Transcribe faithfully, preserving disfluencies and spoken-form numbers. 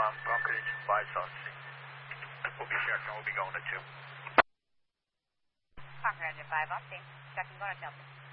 Um, Brokerage five South. We'll be checking. We'll be going to two. Parker Engine five, Austin. Checking going to Delta.